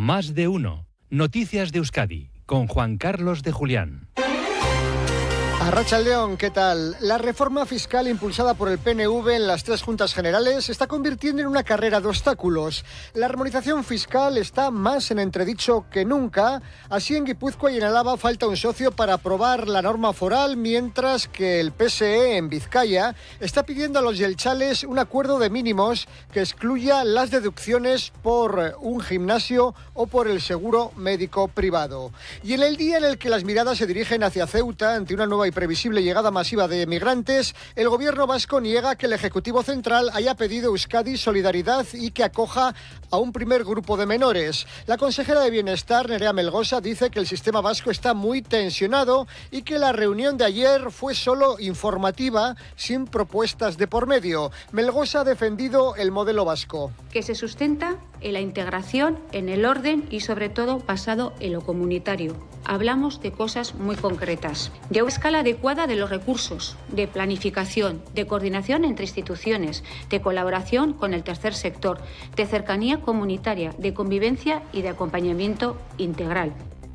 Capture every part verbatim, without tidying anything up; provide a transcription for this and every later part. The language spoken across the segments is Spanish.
Más de uno. Noticias de Euskadi, con Juan Carlos de Julián. Arratsaldeon, ¿qué tal? La reforma fiscal impulsada por el P N V en las tres juntas generales se está convirtiendo en una carrera de obstáculos. La armonización fiscal está más en entredicho que nunca. Así en Guipúzcoa y en Álava falta un socio para aprobar la norma foral, mientras que el P S E en Vizcaya está pidiendo a los yelchales un acuerdo de mínimos que excluya las deducciones por un gimnasio o por el seguro médico privado. Y en el día en el que las miradas se dirigen hacia Ceuta ante una nueva y previsible llegada masiva de migrantes, el gobierno vasco niega que el Ejecutivo Central haya pedido a Euskadi solidaridad y que acoja a un primer grupo de menores. La consejera de Bienestar, Nerea Melgosa, dice que el sistema vasco está muy tensionado y que la reunión de ayer fue solo informativa, sin propuestas de por medio. Melgosa ha defendido el modelo vasco, que se sustenta en la integración, en el orden y sobre todo basado en lo comunitario. Hablamos de cosas muy concretas, de una escala adecuada de los recursos, de planificación, de coordinación entre instituciones, de colaboración con el tercer sector, de cercanía comunitaria, de convivencia y de acompañamiento integral.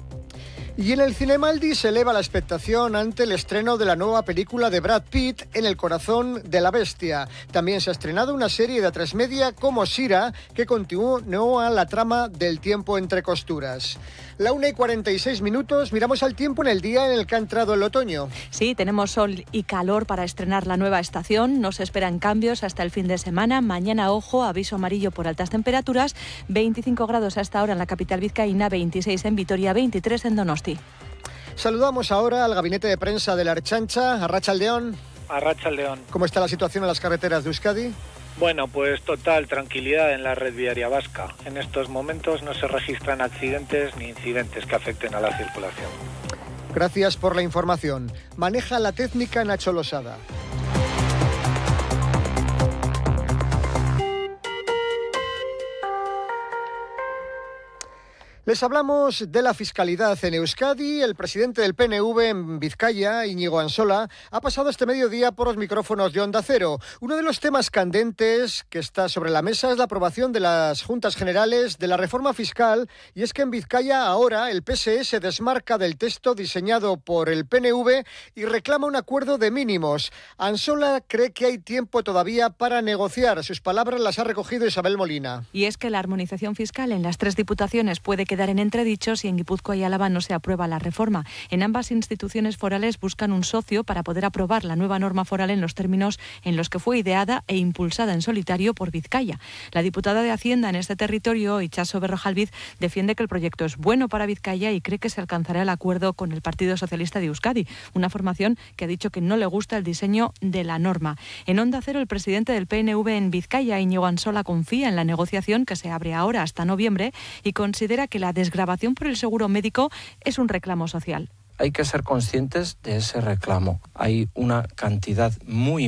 Y en el Cinemaldi se eleva la expectación ante el estreno de la nueva película de Brad Pitt, En el corazón de la bestia. También se ha estrenado una serie de A tres Media como Sira, que continúa la trama del tiempo entre costuras. La una y cuarenta y seis minutos, miramos al tiempo en el día en el que ha entrado el otoño. Sí, tenemos sol y calor para estrenar la nueva estación. No se esperan cambios hasta el fin de semana. Mañana, ojo, aviso amarillo por altas temperaturas. veinticinco grados hasta ahora en la capital vizcaína, veintiséis en Vitoria, veintitrés en Donosti. Saludamos ahora al gabinete de prensa de la Ertzaintza. Arratsaldeon. Arratsaldeon. ¿Cómo está la situación en las carreteras de Euskadi? Bueno, pues total tranquilidad en la red viaria vasca. En estos momentos no se registran accidentes ni incidentes que afecten a la circulación. Gracias por la información. Maneja la técnica Nacho Losada. Les hablamos de la fiscalidad en Euskadi. El presidente del P N V en Vizcaya, Íñigo Ansola, ha pasado este mediodía por los micrófonos de Onda Cero. Uno de los temas candentes que está sobre la mesa es la aprobación de las Juntas Generales de la reforma fiscal, y es que en Vizcaya ahora el P S E se desmarca del texto diseñado por el P N V y reclama un acuerdo de mínimos. Ansola cree que hay tiempo todavía para negociar. Sus palabras las ha recogido Isabel Molina. Y es que la armonización fiscal en las tres diputaciones puede quedar en entredichos si en Guipúzcoa y Álava no se aprueba la reforma. En ambas instituciones forales buscan un socio para poder aprobar la nueva norma foral en los términos en los que fue ideada e impulsada en solitario por Vizcaya. La diputada de Hacienda en este territorio, Itxaso Berrojalbiz, defiende que el proyecto es bueno para Vizcaya y cree que se alcanzará el acuerdo con el Partido Socialista de Euskadi, una formación que ha dicho que no le gusta el diseño de la norma. En Onda Cero, el presidente del P N V en Vizcaya, Íñigo Ansola, confía en la negociación que se abre ahora hasta noviembre y considera que la desgravación por el seguro médico es un reclamo social. Hay que ser conscientes de ese reclamo. Hay una cantidad muy